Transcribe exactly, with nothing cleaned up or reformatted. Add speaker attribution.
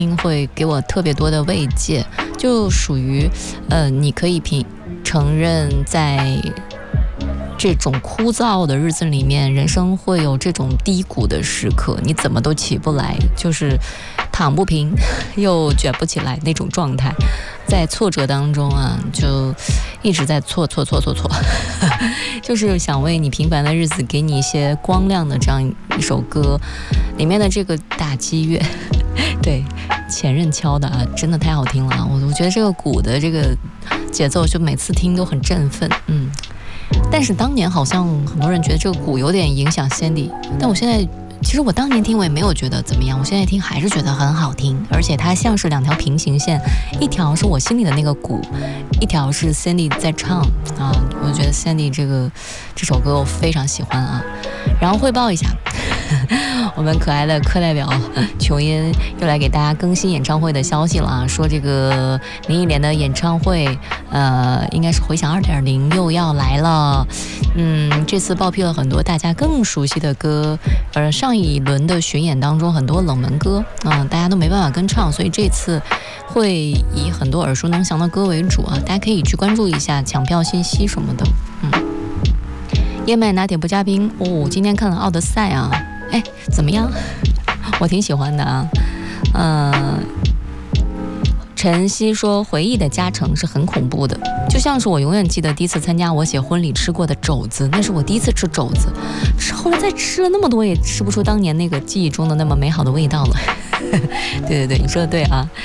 Speaker 1: 会给我特别多的慰藉，就属于呃，你可以凭承认在这种枯燥的日子里面，人生会有这种低谷的时刻，你怎么都起不来，就是躺不平又卷不起来那种状态，在挫折当中啊，就一直在错错错错错就是想为你平凡的日子给你一些光亮的这样一首歌，里面的这个打击乐对，前任敲的啊，真的太好听了啊！我我觉得这个鼓的这个节奏，就每次听都很振奋，嗯。但是当年好像很多人觉得这个鼓有点影响 Sandy， 但我现在其实我当年听我也没有觉得怎么样，我现在听还是觉得很好听，而且它像是两条平行线，一条是我心里的那个鼓，一条是 Sandy 在唱啊。我觉得 Sandy 这个这首歌我非常喜欢啊。然后汇报一下我们可爱的课代表琼音又来给大家更新演唱会的消息了啊，说这个林忆莲的演唱会呃，应该是回响 二点零 又要来了。嗯，这次报批了很多大家更熟悉的歌，而上一轮的巡演当中很多冷门歌嗯，大家都没办法跟唱，所以这次会以很多耳熟能详的歌为主啊，大家可以去关注一下抢票信息什么的。嗯，燕麦拿铁不加冰哦，今天看了奥德赛啊，哎，怎么样？我挺喜欢的啊。呃，晨曦说回忆的加成是很恐怖的，就像是我永远记得第一次参加我写婚礼吃过的肘子，那是我第一次吃肘子，后来再吃了那么多也吃不出当年那个记忆中的那么美好的味道了对对对，你说的对啊。